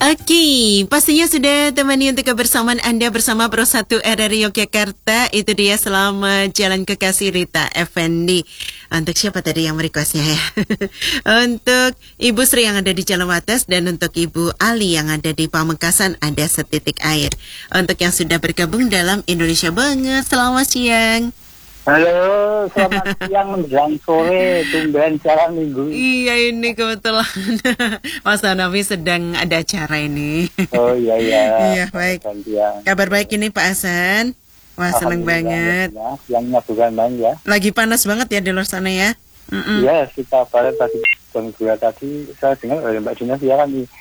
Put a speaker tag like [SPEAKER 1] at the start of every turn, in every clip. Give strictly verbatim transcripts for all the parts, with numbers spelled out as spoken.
[SPEAKER 1] Okey, pastinya sudah temani untuk kebersamaan anda bersama Pro satu R R I Yogyakarta. Itu dia Selamat Jalan Kekasih Rita Effendi. Untuk siapa tadi yang merequestnya ya? Untuk Ibu Sri yang ada di Jalan Wates dan untuk Ibu Ali yang ada di Pamekasan ada setitik air. Untuk yang sudah bergabung dalam Indonesia Banget, selamat siang.
[SPEAKER 2] Halo, selamat siang menjelang sore, tumben siaran minggu.
[SPEAKER 1] Iya ini kebetulan Mas Hanafi sedang ada acara ini.
[SPEAKER 2] Oh iya iya.
[SPEAKER 1] Iya baik. Kabar baik ini Pak Hasan. Wah seneng banget.
[SPEAKER 2] Ya, siangnya bukan main ya.
[SPEAKER 1] Lagi panas banget ya di luar sana ya. Mm-mm.
[SPEAKER 2] Iya kita balik tadi jam dua tadi saya dengar oleh Mbak Dina siaran nih.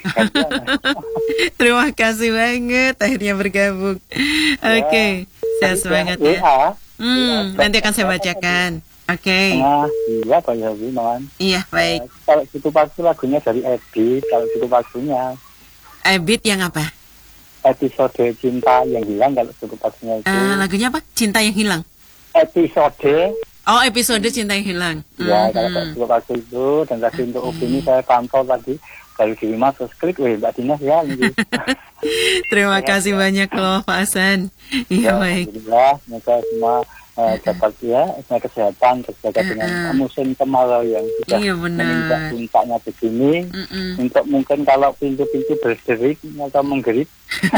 [SPEAKER 1] Terima kasih banget akhirnya bergabung. Oke, okay.
[SPEAKER 2] Ya,
[SPEAKER 1] saya semangat ya.
[SPEAKER 2] ya.
[SPEAKER 1] Hmm, nanti akan saya bacakan. Oke. Okay.
[SPEAKER 2] Nah, iya Pak Yogi, man.
[SPEAKER 1] Iya, baik.
[SPEAKER 2] Uh, kalau Situ Paksu lagunya dari Ebit, kalau Situ Paksunya.
[SPEAKER 1] Ebit yang apa?
[SPEAKER 2] Episode Cinta yang Hilang kalau Situ Paksunya itu.
[SPEAKER 1] Uh, lagunya apa? Cinta yang Hilang.
[SPEAKER 2] Episode.
[SPEAKER 1] Oh, episode Cinta yang Hilang.
[SPEAKER 2] Ya,
[SPEAKER 1] mm-hmm.
[SPEAKER 2] kalau Situ Paksu itu dan tadi okay. Untuk opini saya pantau tadi dari diri Mas Skrik, weh Mbak Dina ya.
[SPEAKER 1] Terima kasih banyak loh Pak Hasan. Iya ya, baik.
[SPEAKER 2] Alhamdulillah, semoga semua uh, dapat ya, semoga kesehatan terjaga uh, dengan uh. musim kemarau yang sudah
[SPEAKER 1] iya,
[SPEAKER 2] menginjak puncaknya begini.
[SPEAKER 1] Mm-mm.
[SPEAKER 2] Untuk mungkin kalau pintu-pintu berderik atau menggerik.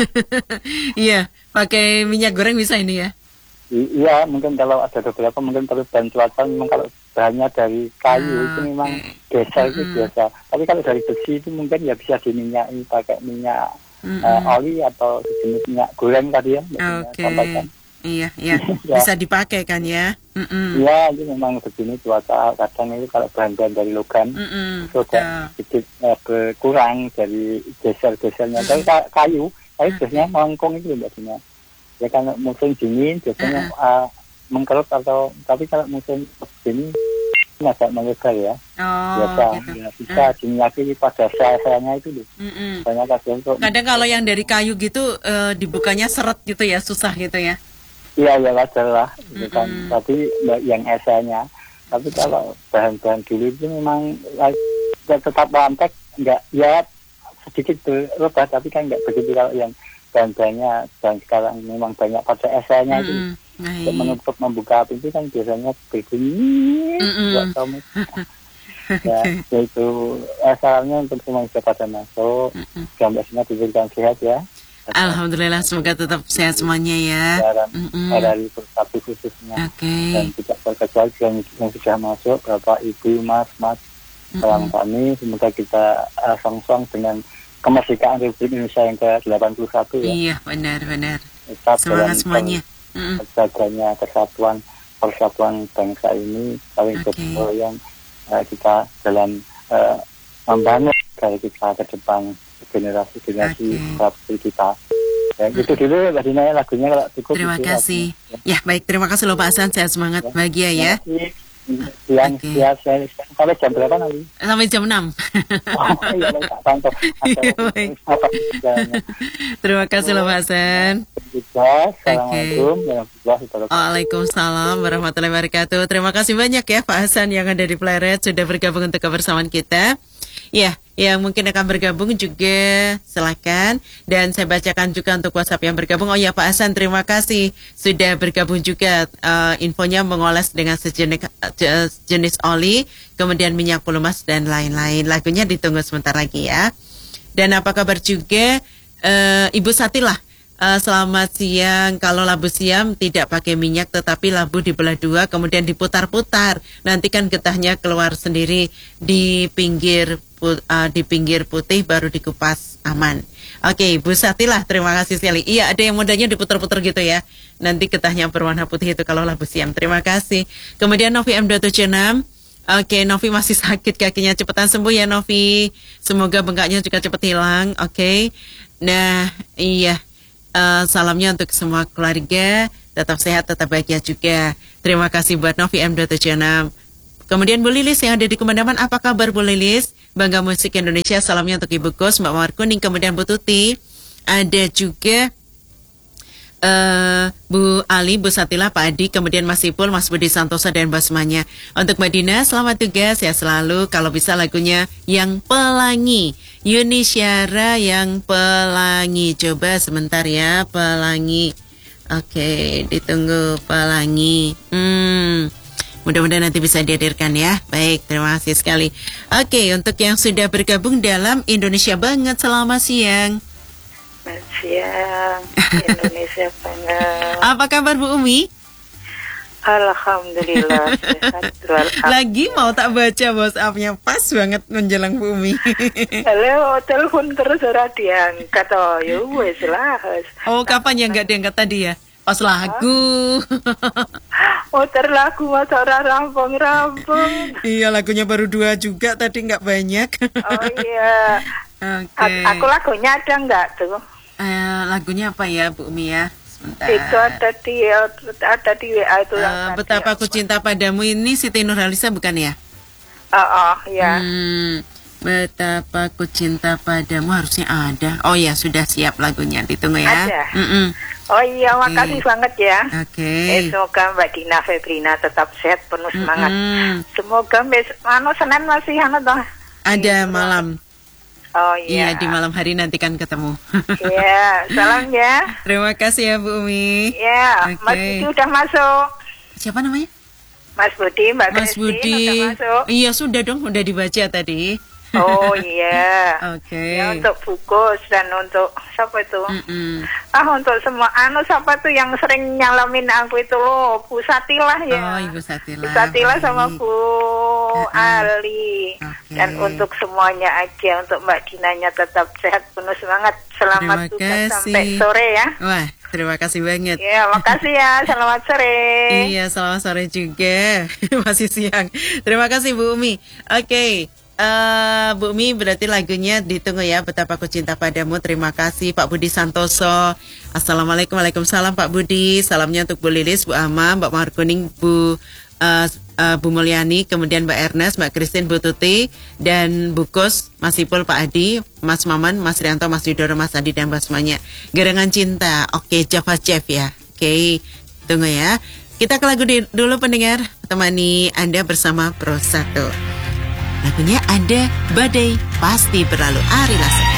[SPEAKER 1] Iya, pakai minyak goreng bisa ini ya?
[SPEAKER 2] I- iya, mungkin kalau ada beberapa mungkin perlu bantuan, memang kalau bahannya dari kayu ah, itu memang okay. Biasa itu mm-hmm. biasa. Tapi kalau dari besi itu mungkin ya bisa diminyaki pakai minyak mm-hmm. uh, oli atau sejenis minyak goreng tadi ya.
[SPEAKER 1] Oke. Okay. Iya, iya. Ya. Bisa dipakai kan ya? Mm-mm.
[SPEAKER 2] Iya, itu memang begini cuaca kadang itu kalau bahan-bahan dari logam mm-hmm. sudah sedikit uh, berkurang dari geser-gesernya. Mm-hmm. Tapi kayu, kayu biasanya melengkung itu Mbak Dina. Ya kan musim dingin biasanya uh-uh. uh, mengkerut atau tapi kalau musim begini agak melebar ya.
[SPEAKER 1] Oh,
[SPEAKER 2] biasa
[SPEAKER 1] gitu.
[SPEAKER 2] Ya, bisa uh. diminyaki pada sel-selnya itu loh.
[SPEAKER 1] Mm-mm.
[SPEAKER 2] Banyak kadang untuk
[SPEAKER 1] kadang kalau yang dari kayu gitu uh, dibukanya seret gitu ya, susah gitu ya.
[SPEAKER 2] Iya ya wajar lah, gitu kan. Tapi yang esanya. Tapi kalau bahan-bahan dulu itu memang tetap lantek, enggak ya sedikit berubah tapi kan enggak begitu kalau yang bahan-bahannya dan sekarang memang banyak pada esanya itu. Mm-hmm. Untuk menutup membuka pintu kan biasanya berbunyi buat kamu. Ya, itu asalnya untuk semua yang pada masuk. Gambarnya diberikan sehat ya.
[SPEAKER 1] Alhamdulillah, semoga tetap sehat semuanya ya.
[SPEAKER 2] Dari persatu khususnya.
[SPEAKER 1] Okay.
[SPEAKER 2] Dan tidak terkecuali yang, yang sudah masuk, Bapak, Ibu, Mas, Mas, salam kami. Semoga kita uh, song-song dengan kemerdekaan Republik Indonesia yang ke delapan puluh satu ya.
[SPEAKER 1] Iya, benar-benar. Semangat semuanya.
[SPEAKER 2] Terjaganya kesatuan persatuan bangsa ini saling okay. bergoyang uh, kita dalam uh, membangun dari kita ke depan generasi-generasi okay. kita. Ya, gitu dulu Mbak Dina ya lagunya kalau cukup.
[SPEAKER 1] Terima
[SPEAKER 2] gitu,
[SPEAKER 1] kasih. Ya. ya baik, terima kasih loh Pak Hasan, sehat semangat, ya. Bahagia ya.
[SPEAKER 2] Siang, okay. siang, siang, sampai jam berapa nanti?
[SPEAKER 1] Sampai jam enam.
[SPEAKER 2] Oh, iya, baik,
[SPEAKER 1] iya, baik. Terima kasih loh Pak Hasan.
[SPEAKER 2] Assalamualaikum warahmatullahi wabarakatuh.
[SPEAKER 1] Waalaikumsalam warahmatullahi wabarakatuh. Terima kasih banyak ya Pak Hasan yang ada di Pleret sudah bergabung untuk kebersamaan kita. Ya, yang mungkin akan bergabung juga silakan. Dan saya bacakan juga untuk WhatsApp yang bergabung. Oh ya Pak Hasan, terima kasih sudah bergabung juga. Uh, infonya mengoles dengan sejenis uh, jenis oli, kemudian minyak pelumas dan lain-lain. Lagunya ditunggu sebentar lagi ya. Dan apa kabar juga uh, Ibu Satilah. Uh, selamat siang. Kalau labu siam tidak pakai minyak tetapi labu dibelah dua kemudian diputar-putar. Nanti kan getahnya keluar sendiri di pinggir put, uh, di pinggir putih baru dikupas aman. Oke, okay, Bu Satilah, terima kasih sekali. Iya, ada yang modanya diputar-putar gitu ya. Nanti getahnya berwarna putih itu kalau labu siam. Terima kasih. Kemudian Novi M dua tujuh enam. Oke, okay, Novi masih sakit kakinya, cepetan sembuh ya Novi. Semoga bengkaknya juga cepat hilang. Oke. Okay. Nah, iya. Uh, salamnya untuk semua keluarga, tetap sehat, tetap bahagia juga. Terima kasih buat Novi M dua tujuh enam. Kemudian Bu Lilis yang ada di Kumandaman, apa kabar Bu Lilis? Bangga Musik Indonesia, salamnya untuk Ibu Kos, Mbak Mawar Kuning, kemudian Bu Tuti. Ada juga uh, Bu Ali, Bu Satila, Pak Adi, kemudian Mas Ipul, Mas Budi Santosa, dan Basmanya. Untuk Mbak Dina, selamat tugas, ya selalu. Kalau bisa lagunya Yang Pelangi. Yuni Syara yang Pelangi. Coba sebentar ya, Pelangi. Oke, ditunggu Pelangi. Hmm, mudah-mudahan nanti bisa dihadirkan ya. Baik, terima kasih sekali. Oke, untuk yang sudah bergabung dalam Indonesia Banget, selamat siang.
[SPEAKER 3] Selamat siang, Indonesia Banget.
[SPEAKER 1] Apa kabar Bu Umi?
[SPEAKER 3] Alhamdulillah sehat.
[SPEAKER 1] Lagi mau tak baca WhatsApp-nya, pas banget menjelang Bu Umi.
[SPEAKER 3] Halo, telepon terus ora diangkat. Oh, ya wes lah.
[SPEAKER 1] Oh, kapan yang nggak diangkat tadi ya? Pas lagu.
[SPEAKER 3] Muter lagu masa ora rampung-rampung.
[SPEAKER 1] Iya, lagunya baru dua juga tadi, nggak banyak.
[SPEAKER 3] Oh iya.
[SPEAKER 1] Oke.
[SPEAKER 3] Okay. Aku lagunya ada nggak tuh?
[SPEAKER 1] Uh, lagunya apa ya Bu Umi ya? Sebentar.
[SPEAKER 3] Itu ada di ada di W A itu.
[SPEAKER 1] Uh, Betapa Aku Cinta Padamu ini Siti Nurhaliza bukan ya?
[SPEAKER 3] Oh, oh ya.
[SPEAKER 1] Hmm, Betapa Aku Cinta Padamu harusnya ada. Oh ya, sudah siap lagunya, ditunggu ya.
[SPEAKER 3] Ada.
[SPEAKER 1] Mm-mm.
[SPEAKER 3] Oh iya, makasih
[SPEAKER 1] Okay.
[SPEAKER 3] banget ya.
[SPEAKER 1] Oke. Okay.
[SPEAKER 3] Eh, semoga Mbak Dina Febrina tetap sehat, penuh semangat.
[SPEAKER 1] Mm-mm.
[SPEAKER 3] Semoga besok anu Senin masih anu toh.
[SPEAKER 1] Ada malam.
[SPEAKER 3] Oh iya.
[SPEAKER 1] Iya, di malam hari nanti kan ketemu.
[SPEAKER 3] Iya, salam ya.
[SPEAKER 1] Terima kasih ya Bu Umi.
[SPEAKER 3] Iya,
[SPEAKER 1] Oke.
[SPEAKER 3] Mas Budi udah masuk.
[SPEAKER 1] Siapa namanya?
[SPEAKER 3] Mas Budi, Mbak
[SPEAKER 1] Mas
[SPEAKER 3] Christine
[SPEAKER 1] Budi.
[SPEAKER 3] udah masuk.
[SPEAKER 1] Iya, sudah dong, udah dibaca tadi.
[SPEAKER 3] Oh iya.
[SPEAKER 1] Oke.
[SPEAKER 3] Ya, untuk Bungkus dan untuk siapa itu?
[SPEAKER 1] Mm-mm.
[SPEAKER 3] Ah, untuk semua anu siapa tuh yang sering nyalamin aku itu loh, Bu Satila ya.
[SPEAKER 1] Oh, Ibu Satila.
[SPEAKER 3] Bu Satila sama
[SPEAKER 1] baik.
[SPEAKER 3] Bu
[SPEAKER 1] Uh-uh.
[SPEAKER 3] Ali.
[SPEAKER 1] Oke.
[SPEAKER 3] Dan untuk semuanya aja, untuk Mbak Dinanya tetap sehat, penuh semangat. Selamat
[SPEAKER 1] Terima
[SPEAKER 3] tugas
[SPEAKER 1] kasih.
[SPEAKER 3] sampai sore ya.
[SPEAKER 1] Wah, terima kasih banget.
[SPEAKER 3] Ya, makasih ya. Selamat sore.
[SPEAKER 1] Iya, selamat sore juga. Masih siang. Terima kasih Bu Umi. Oke. Eh, Bu Umi, berarti lagunya ditunggu ya, Betapa Aku Cinta Padamu. Terima kasih Pak Budi Santoso. Assalamualaikum, waalaikumsalam Pak Budi. Salamnya untuk Bu Lilis, Bu Ama, Mbak Mahar Kuning, Bu uh, uh, Bu Mulyani, kemudian Mbak Ernest, Mbak Christine, Bu Tuti, dan Bu Kus, Mas Ipul, Pak Adi, Mas Maman, Mas Rianto, Mas Widoro, Mas Adi, dan Mbak semuanya. Gerangan Cinta. Oke, Java Chef ya. Oke, tunggu ya. Kita ke lagu di, dulu pendengar, temani Anda bersama Pro satu. Lagunya ada Badai Pasti Berlalu, Ari Lasso.